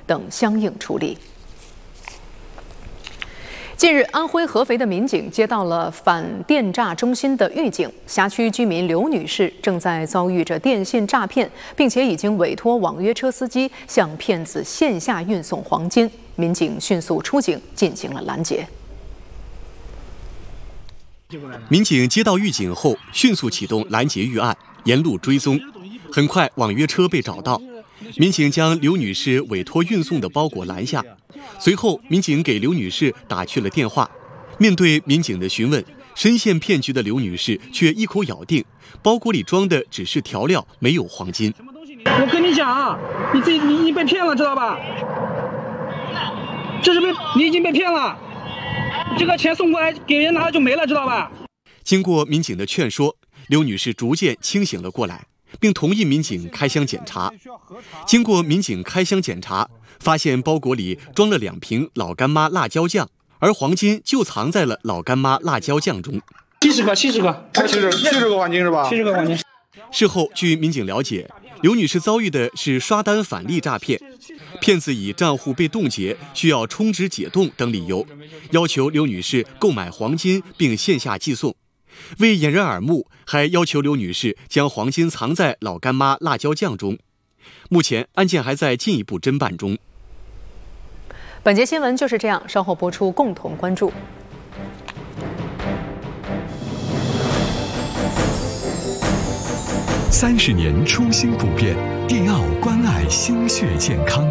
等相应处理。近日，安徽合肥的民警接到了反电诈中心的预警，辖区居民刘女士正在遭遇着电信诈骗，并且已经委托网约车司机向骗子线下运送黄金。民警迅速出警进行了拦截。 民警接到预警后，迅速启动拦截预案，沿路追踪。很快，网约车被找到，民警将刘女士委托运送的包裹拦下。随后，民警给刘女士打去了电话。面对民警的询问，深陷骗局的刘女士却一口咬定，包裹里装的只是调料，没有黄金。 我跟你讲啊，你被骗了，知道吧？你已经被骗了，这个钱送过来给人拿了就没了，知道吧？ 经过民警的劝说，刘女士逐渐清醒了过来，并同意民警开箱检查。经过民警开箱检查，发现包裹里装了2瓶老干妈辣椒酱，而黄金就藏在了老干妈辣椒酱中。 70个黄金是吧 ？70个黄金。 事后，据民警了解，刘女士遭遇的是刷单返利诈骗，骗子以账户被冻结、需要充值解冻等理由，要求刘女士购买黄金并线下寄送。为掩人耳目，还要求刘女士将黄金藏在老干妈辣椒酱中。目前案件还在进一步侦办中。 本节新闻就是这样，稍后播出，共同关注。 30年初心不变，迪奥关爱心血健康。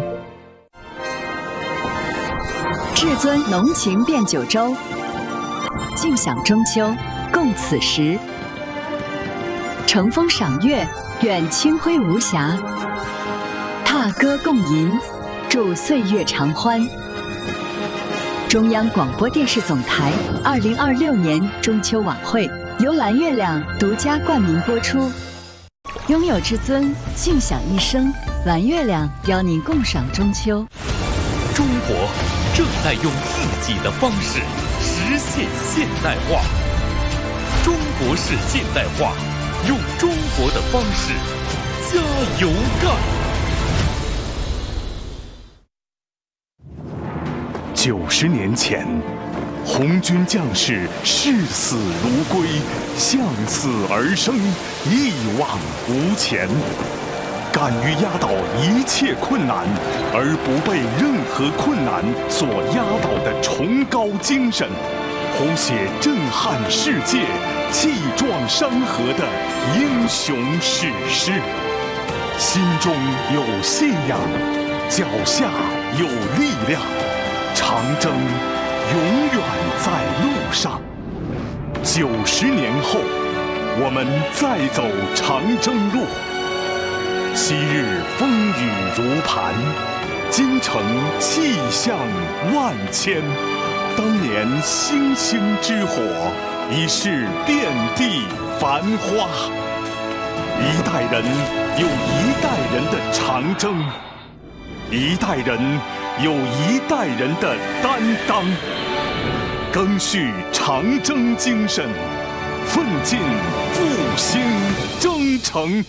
至尊浓情变九州，尽享中秋，共此时。乘风赏月，愿清辉无瑕。踏歌共吟，祝岁月长欢。中央广播电视总台2026年中秋晚会由蓝月亮独家冠名播出。拥有至尊，尽享一生。蓝月亮邀您共赏中秋。 中国正在用自己的方式实现现代化。中国式现代化，用中国的方式加油干。 90年前，红军将士视死如归，向死而生，一往无前，敢于压倒一切困难，而不被任何困难所压倒的崇高精神，谱写震撼世界、气壮山河的英雄史诗。心中有信仰，脚下有力量。长征永远在路上。90年后，我们再走长征路。昔日风雨如磐，今城气象万千。当年星星之火，已是遍地繁花。一代人有一代人的长征，一代人有一代人的担当，赓续长征精神，奋进复兴征程。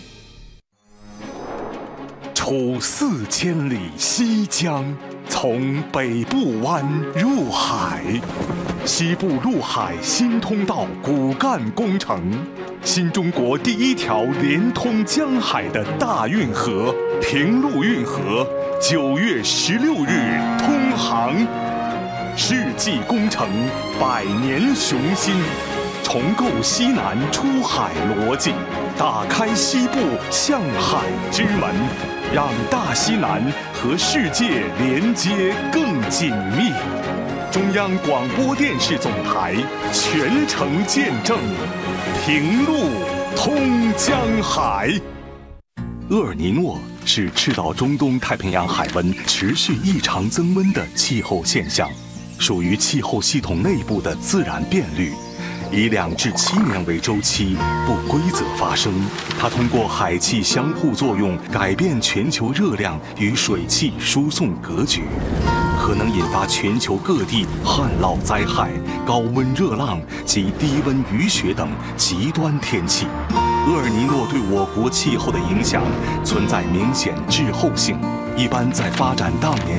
楚4千里西江，从北部湾入海，西部陆海新通道骨干工程，新中国第1条连通江海的大运河平陆运河9月16日通航，世纪工程100年雄心，重构西南出海逻辑，打开西部向海之门，让大西南和世界连接更紧密。中央广播电视总台全程见证，平陆通江海。厄尔尼诺是赤道中东太平洋海温持续异常增温的气候现象，属于气候系统内部的自然变律，以2至7年为周期，不规则发生。它通过海气相互作用改变全球热量与水汽输送格局，可能引发全球各地旱涝灾害、高温热浪及低温雨雪等极端天气。厄尔尼诺对我国气候的影响存在明显滞后性，一般在发展当年